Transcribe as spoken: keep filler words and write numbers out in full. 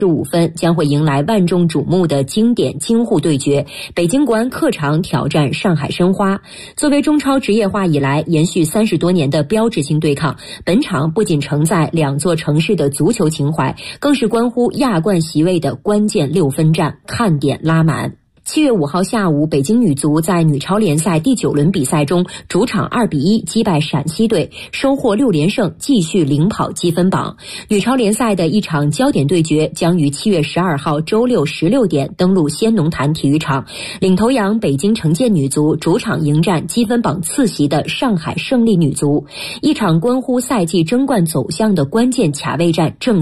十五分将会迎来万众瞩目的经典京沪对决，北京国安客场挑战上海申花。作为中超职业化以来延续三十多年的标志性对抗，本场不仅承载两座城市的足球情怀，更是关乎亚冠席位的关键六分战，看点拉满。七月五号下午，北京女足在女超联赛第九轮比赛中主场二比一击败陕西队，收获六连胜，继续领跑积分榜。女超联赛的一场焦点对决将于七月十二号周六十六点登陆先农坛体育场，领头羊北京城建女足主场迎战积分榜次席的上海胜利女足，一场关乎赛季争冠走向的关键卡位战正